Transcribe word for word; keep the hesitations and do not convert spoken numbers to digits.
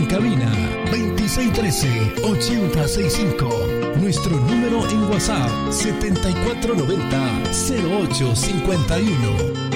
en cabina veintiséis trece, ochenta sesenta y cinco. Nuestro número en WhatsApp setenta y cuatro noventa, cero ocho cincuenta y uno.